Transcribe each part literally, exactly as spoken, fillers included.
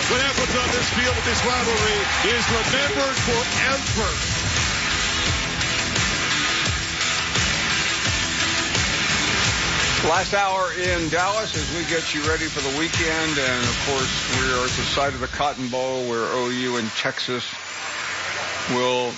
What happens on this field with this rivalry is remembered forever. Last hour in Dallas as we get you ready for the weekend. And, of course, we are at the site of the Cotton Bowl where O U and Texas will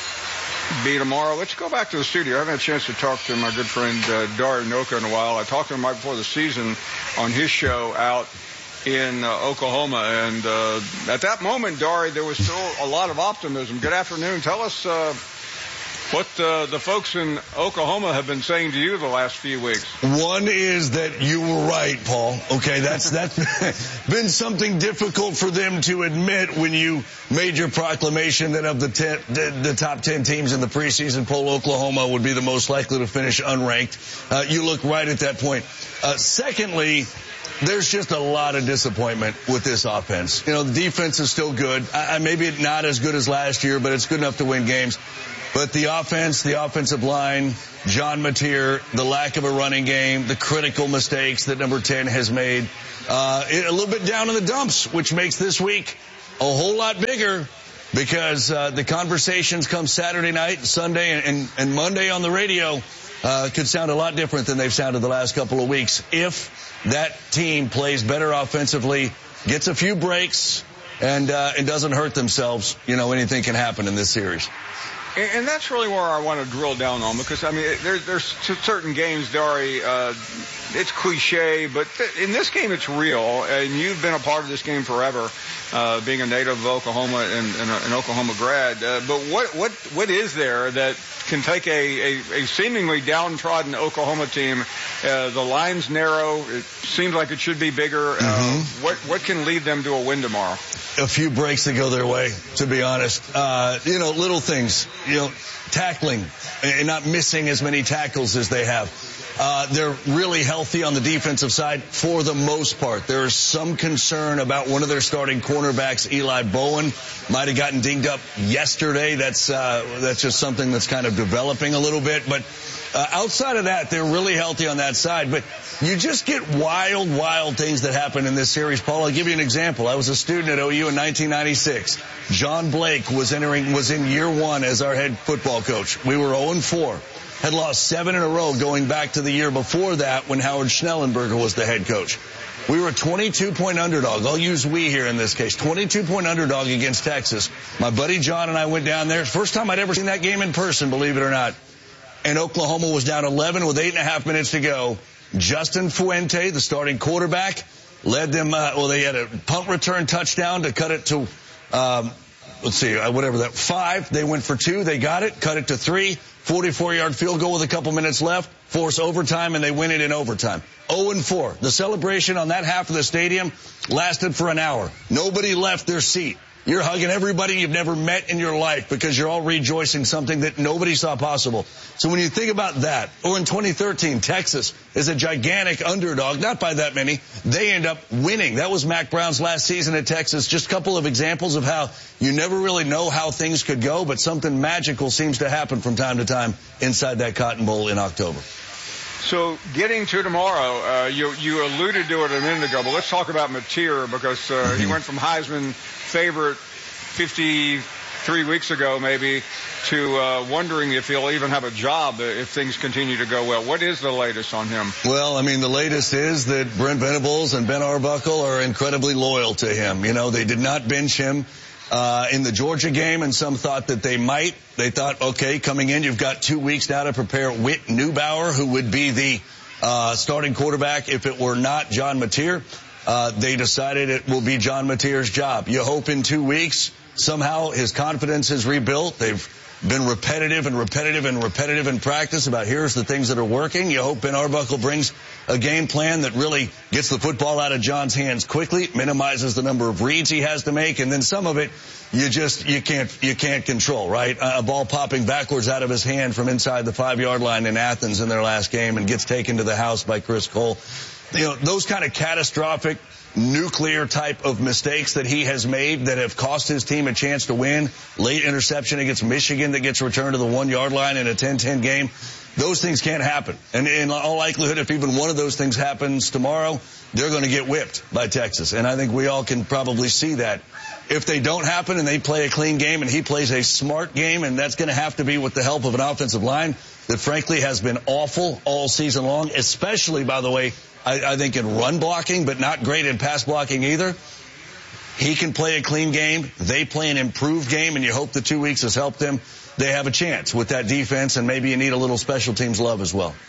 be tomorrow. Let's go back to the studio. I haven't had a chance to talk to my good friend uh, Dari Nowkhah in a while. I talked to him right before the season on his show out in uh, Oklahoma. And uh, at that moment, Dari, there was still a lot of optimism. Good afternoon. Tell us uh, what uh, the folks in Oklahoma have been saying to you the last few weeks. One is that you were right, Paul. Okay, that's that's been something difficult for them to admit when you made your proclamation that of the ten, the, the top ten teams in the preseason poll, Oklahoma would be the most likely to finish unranked. Uh, you look right at that point. Uh, secondly, there's just a lot of disappointment with this offense. You know, the defense is still good. I, maybe not as good as last year, but it's good enough to win games. But the offense, the offensive line, John Mateer, the lack of a running game, the critical mistakes that number ten has made, uh, a little bit down in the dumps, which makes this week a whole lot bigger because uh, the conversations come Saturday night, Sunday, and, and, and Monday on the radio uh, could sound a lot different than they've sounded the last couple of weeks if that team plays better offensively, gets a few breaks, and uh, and doesn't hurt themselves. You know, anything can happen in this series. And that's really where I want to drill down on, because, I mean, there, there's certain games, Dari, uh, it's cliche, but in this game it's real, and you've been a part of this game forever, uh, being a native of Oklahoma and, and an Oklahoma grad. Uh, but what, what, what is there that can take a, a, a seemingly downtrodden Oklahoma team? Uh, the line's narrow. It seems like it should be bigger. Uh, mm-hmm. What, what can lead them to a win tomorrow? A few breaks to go their way, to be honest. Uh, you know, little things, you know, tackling and not missing as many tackles as they have. Uh, they're really healthy on the defensive side for the most part. There is some concern about one of their starting cornerbacks, Eli Bowen, might have gotten dinged up yesterday. That's, uh, that's just something that's kind of developing a little bit. But uh, outside of that, they're really healthy on that side. But you just get wild, wild things that happen in this series, Paul. I'll give you an example. I was a student at O U in nineteen ninety-six. John Blake was entering, was in year one as our head football coach. We were oh and four. Had lost seven in a row going back to the year before that when Howard Schnellenberger was the head coach. We were a twenty-two point underdog. I'll use we here in this case. twenty-two point underdog against Texas. My buddy John and I went down there. First time I'd ever seen that game in person, believe it or not. And Oklahoma was down eleven with eight and a half minutes to go. Justin Fuente, the starting quarterback, led them, uh, well, they had a punt return touchdown to cut it to, um, let's see, uh, whatever that, five. They went for two. They got it, cut it to three. forty-four yard field goal with a couple minutes left, force overtime, and they win it in overtime. oh and four. The celebration on that half of the stadium lasted for an hour. Nobody left their seat. You're hugging everybody you've never met in your life because you're all rejoicing something that nobody saw possible. So when you think about that, or in twenty thirteen, Texas is a gigantic underdog, not by that many. They end up winning. That was Mac Brown's last season at Texas. Just a couple of examples of how you never really know how things could go, but something magical seems to happen from time to time inside that Cotton Bowl in October. So getting to tomorrow, uh, you, you alluded to it a minute ago, but let's talk about Mateer because uh, mm-hmm. he went from Heisman favorite fifty-three weeks ago maybe to uh, wondering if he'll even have a job if things continue to go well. What is the latest on him? Well, I mean, the latest is that Brent Venables and Ben Arbuckle are incredibly loyal to him. You know, they did not bench him uh in the Georgia game, and some thought that they might. They thought, okay, coming in, you've got two weeks now to prepare Whit Neubauer, who would be the uh starting quarterback if it were not John Mateer. Uh they decided it will be John Mateer's job. You hope in two weeks somehow his confidence is rebuilt. They've been repetitive and repetitive and repetitive in practice about here's the things that are working. You hope Ben Arbuckle brings a game plan that really gets the football out of John's hands quickly, minimizes the number of reads he has to make, and then some of it you just you can't you can't control, right? A ball popping backwards out of his hand from inside the five yard line in Athens in their last game and gets taken to the house by Chris Cole. You know, those kind of catastrophic nuclear type of mistakes that he has made that have cost his team a chance to win. Late interception against Michigan that gets returned to the one yard line in a ten ten game. those things can't happen. And in all likelihood, if even one of those things happens tomorrow, they're going to get whipped by Texas. And I think we all can probably see that. If they don't happen and they play a clean game and he plays a smart game, and that's going to have to be with the help of an offensive line that frankly has been awful all season long, especially, by the way, I, I think in run blocking, but not great in pass blocking either. He can play a clean game. They play an improved game, and you hope the two weeks has helped them. They have a chance with that defense, and maybe you need a little special teams love as well.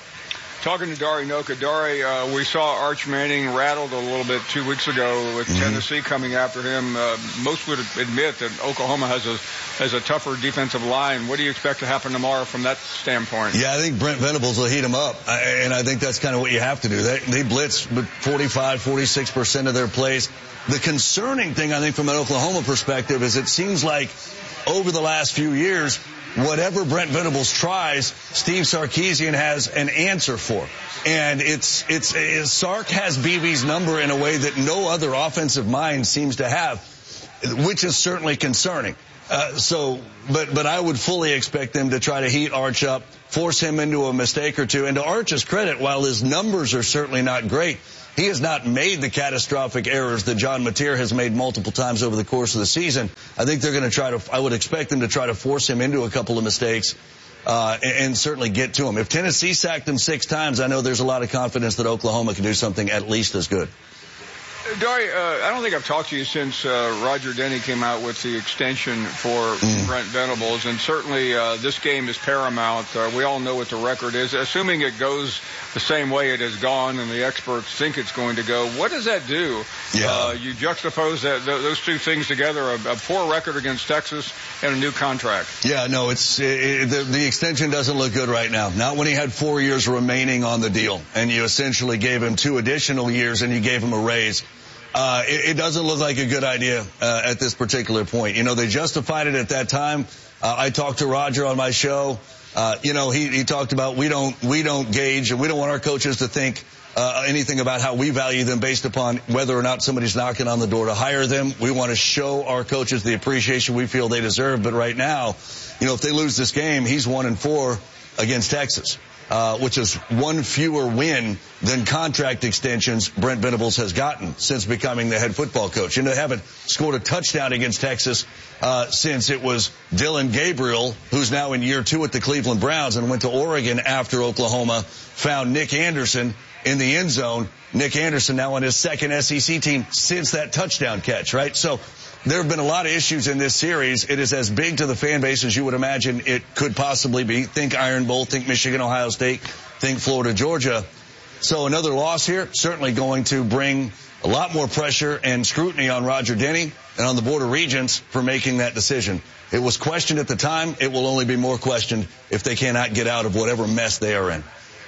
Talking to Dari Nowkhah. Dari, uh, we saw Arch Manning rattled a little bit two weeks ago with mm-hmm. Tennessee coming after him. Uh, most would admit that Oklahoma has a has a tougher defensive line. What do you expect to happen tomorrow from that standpoint? Yeah, I think Brent Venables will heat him up, I, and I think that's kind of what you have to do. They, they blitz forty-five, forty-six percent of their plays. The concerning thing, I think, from an Oklahoma perspective is it seems like over the last few years, whatever Brent Venables tries, Steve Sarkisian has an answer for. And it's, it's, it's Sark has B B's number in a way that no other offensive mind seems to have, which is certainly concerning. Uh, so, but, but I would fully expect them to try to heat Arch up, force him into a mistake or two. And to Arch's credit, while his numbers are certainly not great, he has not made the catastrophic errors that John Mateer has made multiple times over the course of the season. I think they're going to try to, I would expect them to try to force him into a couple of mistakes, uh, and, and certainly get to him. If Tennessee sacked him six times, I know there's a lot of confidence that Oklahoma can do something at least as good. Dari, uh, I don't think I've talked to you since uh, Roger Denny came out with the extension for mm. Brent Venables, and certainly uh, this game is paramount. Uh, we all know what the record is. Assuming it goes the same way it has gone and the experts think it's going to go, what does that do? Yeah. Uh, you juxtapose that, th- those two things together, a, a poor record against Texas and a new contract. Yeah, no, it's it, the, the extension doesn't look good right now. Not when he had four years remaining on the deal, and you essentially gave him two additional years and you gave him a raise. Uh, it, it doesn't look like a good idea uh, at this particular point. You know, they justified it at that time. Uh, I talked to Roger on my show. Uh, you know, he, he talked about we don't we don't gauge and we don't want our coaches to think uh, anything about how we value them based upon whether or not somebody's knocking on the door to hire them. We want to show our coaches the appreciation we feel they deserve. But right now, you know, if they lose this game, he's one and four against Texas. Uh, which is one fewer win than contract extensions Brent Venables has gotten since becoming the head football coach. And they haven't scored a touchdown against Texas uh, since it was Dylan Gabriel, who's now in year two at the Cleveland Browns and went to Oregon after Oklahoma, found Nick Anderson in the end zone. Nick Anderson now on his second S E C team since that touchdown catch, right? So there have been a lot of issues in this series. It is as big to the fan base as you would imagine it could possibly be. Think Iron Bowl, think Michigan, Ohio State, think Florida, Georgia. So another loss here, certainly going to bring a lot more pressure and scrutiny on Roger Denny and on the Board of Regents for making that decision. It was questioned at the time. It will only be more questioned if they cannot get out of whatever mess they are in.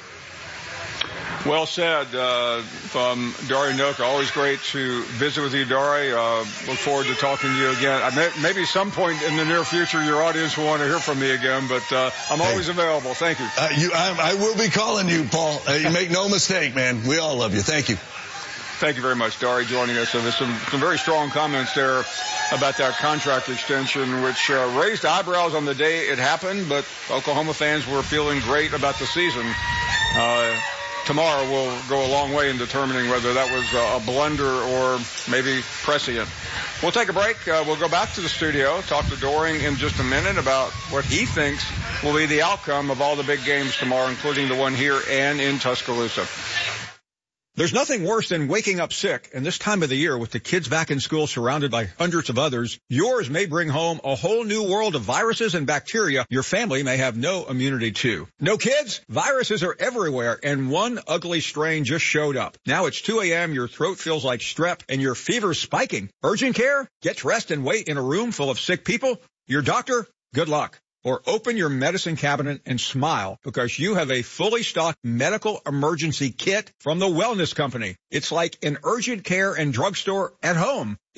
Well said uh, from Dari Nowkhah. Always great to visit with you, Dari. Uh, look forward to talking to you again. I may, maybe some point in the near future your audience will want to hear from me again, but uh, I'm always hey, available. Thank you. Uh, you I, I will be calling you, Paul. Uh, you make no mistake, man. We all love you. Thank you. Thank you very much, Dari, joining us. So there's some, some very strong comments there about that contract extension, which uh, raised eyebrows on the day it happened, but Oklahoma fans were feeling great about the season. Uh, Tomorrow will go a long way in determining whether that was a blunder or maybe prescient. We'll take a break. Uh, we'll go back to the studio, talk to Doering in just a minute about what he thinks will be the outcome of all the big games tomorrow, including the one here and in Tuscaloosa. There's nothing worse than waking up sick, and this time of the year with the kids back in school surrounded by hundreds of others, yours may bring home a whole new world of viruses and bacteria your family may have no immunity to. No kids? Viruses are everywhere, and one ugly strain just showed up. Now it's two a.m., your throat feels like strep, and your fever's spiking. Urgent care? Get dressed and wait in a room full of sick people? Your doctor? Good luck. Or open your medicine cabinet and smile because you have a fully stocked medical emergency kit from the Wellness Company. It's like an urgent care and drugstore at home.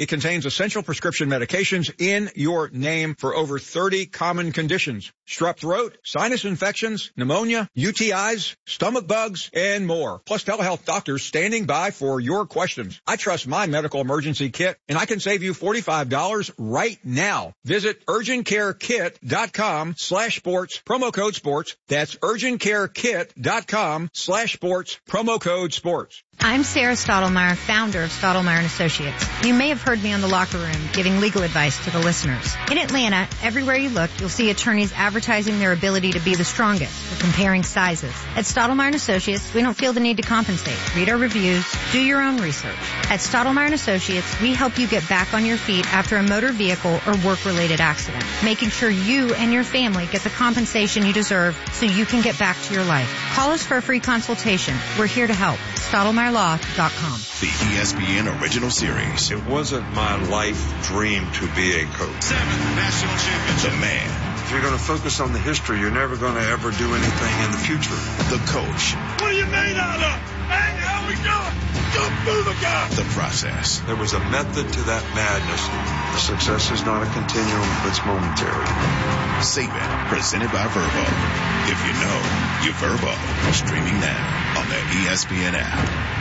It contains essential prescription medications in your name for over thirty common conditions. Strep throat, sinus infections, pneumonia, U T Is, stomach bugs, and more. Plus telehealth doctors standing by for your questions. I trust my medical emergency kit, and I can save you forty-five dollars right now. Visit urgentcarekit.com slash sports, promo code sports. That's urgentcarekit.com slash sports, promo code sports. I'm Sarah Stottlemyre, founder of Stottlemyre and Associates. You may have heard me on the locker room giving legal advice to the listeners. In Atlanta, everywhere you look, you'll see attorneys advertising their ability to be the strongest or comparing sizes. At Stottlemyre and Associates, we don't feel the need to compensate. Read our reviews, do your own research. At Stottlemyre and Associates, we help you get back on your feet after a motor vehicle or work-related accident, making sure you and your family get the compensation you deserve so you can get back to your life. Call us for a free consultation. We're here to help. Stottlemyre Law dot com. The E S P N original series. It wasn't my life dream to be a coach. Seventh national championship. The man. If you're going to focus on the history, you're never going to ever do anything in the future. The coach. What are you made out of? Hey, how we doing? Don't move a guy. The process. There was a method to that madness. Success is not a continuum, it's momentary. Saban, presented by Verbo. If you know, you Verbo. Streaming now on the E S P N app.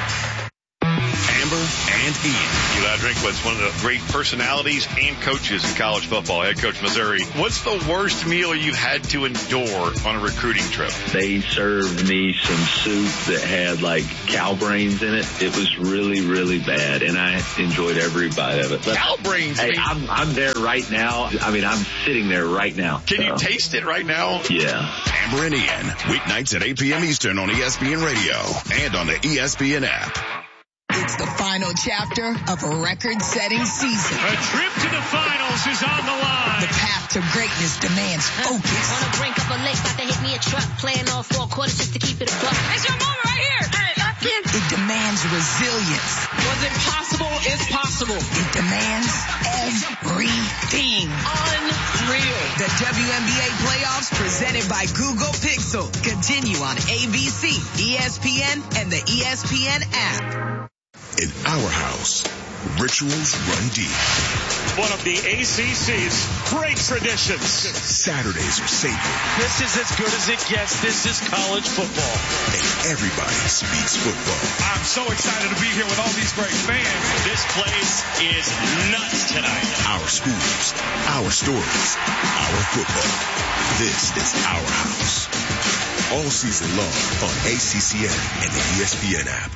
Amber and Ian. Eli Drinkwitz, one of the great personalities and coaches in college football, head coach Missouri. What's the worst meal you've had to endure on a recruiting trip? They served me some soup that had like cow brains in it. It was really, really bad, and I enjoyed every bite of it. But, cow brains? Hey, I'm, I'm there right now. I mean, I'm sitting there right now. Can so. you taste it right now? Yeah. Amber and Ian, weeknights at eight p.m. Eastern on E S P N Radio and on the E S P N app. It's the final chapter of a record-setting season. A trip to the finals is on the line. The path to greatness demands focus. On the brink of a lake, about to hit me a truck. Playing all four quarters just to keep it a buck. It's your moment right here. Hey, lock in. It demands resilience. Was it possible? It's possible. It demands everything. Unreal. The W N B A playoffs presented by Google Pixel continue on A B C, E S P N, and the E S P N app. In our house, rituals run deep. One of the A C C's great traditions. Saturdays are sacred. This is as good as it gets. This is college football. And everybody speaks football. I'm so excited to be here with all these great fans. This place is nuts tonight. Our schools, our stories, our football. This is our house. All season long on A C C N and the E S P N app.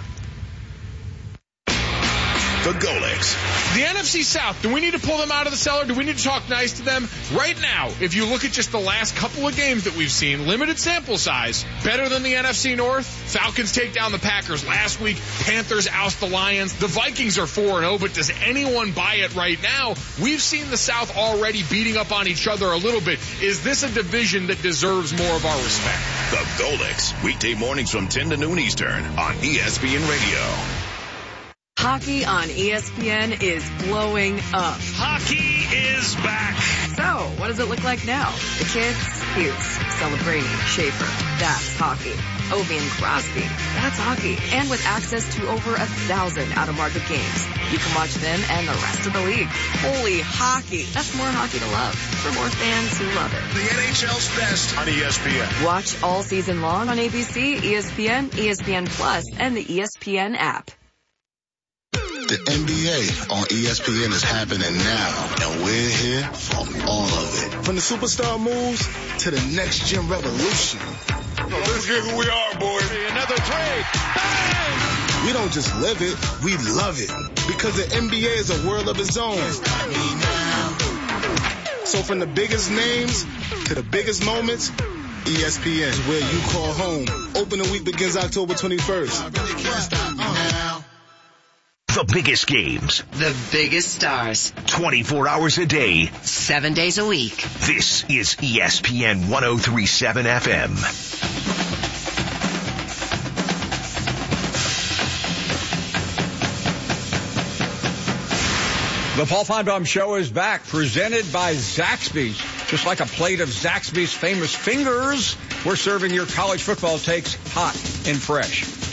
The Golex. The N F C South, do we need to pull them out of the cellar? Do we need to talk nice to them? Right now, if you look at just the last couple of games that we've seen, limited sample size, better than the N F C North. Falcons take down the Packers last week. Panthers oust the Lions. The Vikings are four and oh, but does anyone buy it right now? We've seen the South already beating up on each other a little bit. Is this a division that deserves more of our respect? The Golex, weekday mornings from ten to noon Eastern on E S P N Radio. Hockey on E S P N is blowing up. Hockey is back. So, what does it look like now? The kids? Hughes, Celebrini, Schaefer. That's hockey. Ovi and Crosby. That's hockey. And with access to over a thousand out-of-market games, you can watch them and the rest of the league. Holy hockey. That's more hockey to love for more fans who love it. The N H L's best on E S P N. Watch all season long on A B C, E S P N, E S P N Plus, and the E S P N app. The N B A on E S P N is happening now, and we're here for all of it. From the superstar moves to the next-gen revolution. Let's get who we are, boys. Another three. Bang! We don't just live it, we love it. Because the N B A is a world of its own. So from the biggest names to the biggest moments, E S P N is where you call home. Opening week begins October twenty-first. The biggest games. The biggest stars. twenty-four hours a day. Seven days a week. This is E S P N one oh three point seven F M. The Paul Finebaum Show is back, presented by Zaxby's. Just like a plate of Zaxby's famous fingers, we're serving your college football takes hot and fresh.